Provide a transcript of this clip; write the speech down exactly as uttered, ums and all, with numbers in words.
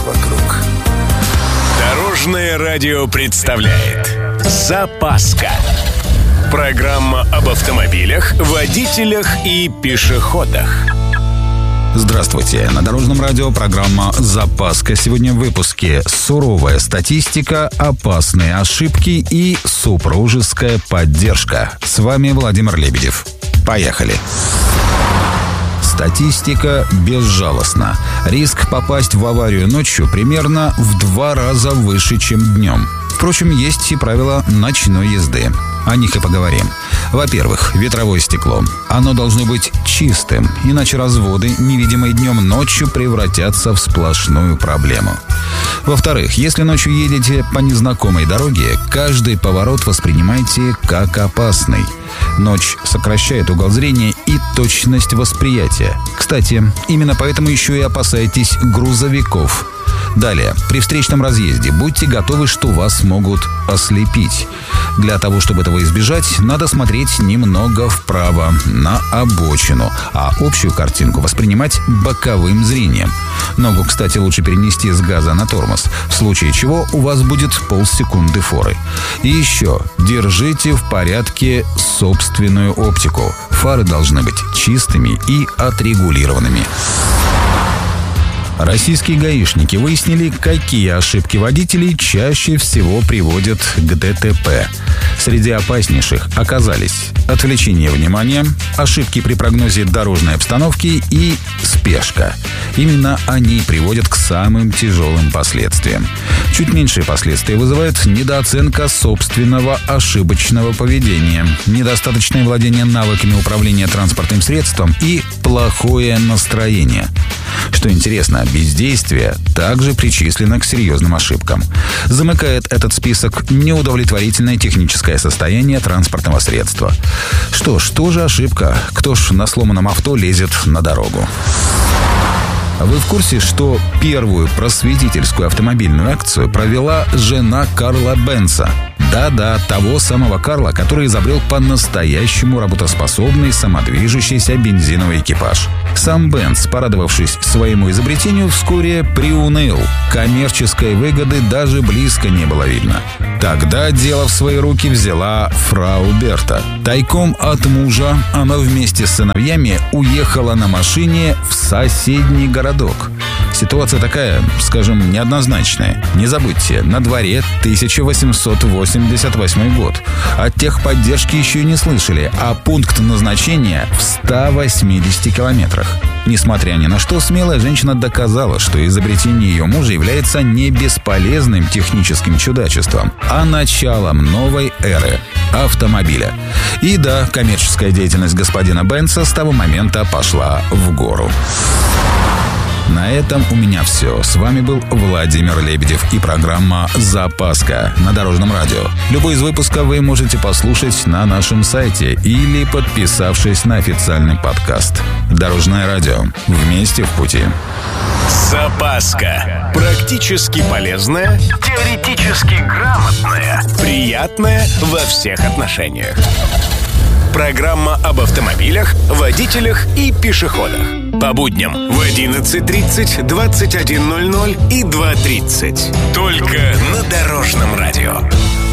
вокруг. Дорожное радио представляет «Запаска». Программа об автомобилях, водителях и пешеходах. Здравствуйте. На Дорожном радио программа «Запаска». Сегодня в выпуске суровая статистика, опасные ошибки и супружеская поддержка. С вами Владимир Лебедев. Поехали. Статистика безжалостна. Риск попасть в аварию ночью примерно в два раза выше, чем днем. Впрочем, есть и правила ночной езды. О них и поговорим. Во-первых, ветровое стекло. Оно должно быть чистым, иначе разводы, невидимые днем, ночью превратятся в сплошную проблему. Во-вторых, если ночью едете по незнакомой дороге, каждый поворот воспринимайте как опасный. Ночь сокращает угол зрения и точность восприятия. Кстати, именно поэтому еще и опасайтесь грузовиков. Далее, при встречном разъезде будьте готовы, что вас могут ослепить. Для того, чтобы этого избежать, надо смотреть немного вправо, на обочину, а общую картинку воспринимать боковым зрением. Ногу, кстати, лучше перенести с газа на тормоз, в случае чего у вас будет полсекунды форы. И еще, держите в порядке собственную оптику. Фары должны быть чистыми и отрегулированными. Российские гаишники выяснили, какие ошибки водителей чаще всего приводят к ДТП. Среди опаснейших оказались отвлечение внимания, ошибки при прогнозе дорожной обстановки и спешка. Именно они приводят к самым тяжелым последствиям. Чуть меньшие последствия вызывает недооценка собственного ошибочного поведения, недостаточное владение навыками управления транспортным средством и плохое настроение. Что интересно, бездействие также причислено к серьезным ошибкам. Замыкает этот список неудовлетворительное техническое состояние транспортного средства. Что ж, тоже ошибка. Кто ж на сломанном авто лезет на дорогу? Вы в курсе, что первую просветительскую автомобильную акцию провела жена Карла Бенца? Да-да, того самого Карла, который изобрел по-настоящему работоспособный самодвижущийся бензиновый экипаж. Сам Бенц, порадовавшись своему изобретению, вскоре приуныл. Коммерческой выгоды даже близко не было видно. Тогда дело в свои руки взяла фрау Берта. Тайком от мужа она вместе с сыновьями уехала на машине в соседний городок. Ситуация такая, скажем, неоднозначная. Не забудьте, на дворе тысяча восемьсот восемьдесят восьмой год. О техподдержке еще и не слышали, а пункт назначения в ста восьмидесяти километрах. Несмотря ни на что, смелая женщина доказала, что изобретение ее мужа является не бесполезным техническим чудачеством, а началом новой эры автомобиля. И да, коммерческая деятельность господина Бенца с того момента пошла в гору. На этом у меня все. С вами был Владимир Лебедев и программа «Запаска» на Дорожном радио. Любой из выпусков вы можете послушать на нашем сайте или подписавшись на официальный подкаст. Дорожное радио. Вместе в пути. «Запаска». Практически полезная, теоретически грамотная, приятная во всех отношениях. Программа об автомобилях, водителях и пешеходах. По будням в одиннадцать тридцать, двадцать один ноль ноль и два тридцать. Только на Дорожном радио.